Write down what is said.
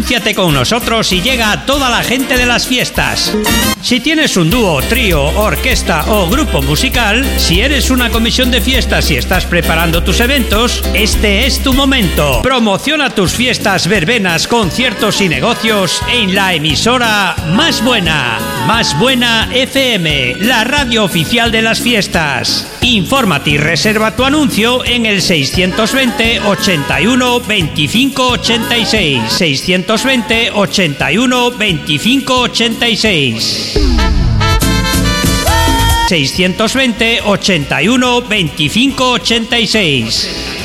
Anúnciate con nosotros y llega a toda la gente de las fiestas. Si tienes un dúo, trío, orquesta o grupo musical, si eres una comisión de fiestas y estás preparando tus eventos, este es tu momento. Promociona tus fiestas, verbenas, conciertos y negocios en la emisora Más Buena FM, la radio oficial de las fiestas. Infórmate y reserva tu anuncio en el 620 81 25 86. 620 81 25 86. 620 81 25 86.